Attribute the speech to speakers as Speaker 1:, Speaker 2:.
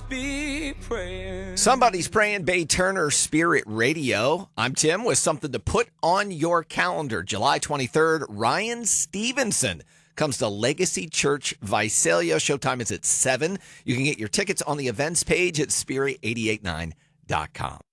Speaker 1: be praying.
Speaker 2: Somebody's praying. Bay Turner Spirit Radio. I'm Tim with something to put on your calendar. July 23rd, Ryan Stevenson comes to Legacy Church Visalia. Showtime is at 7. You can get your tickets on the events page at spirit889.com.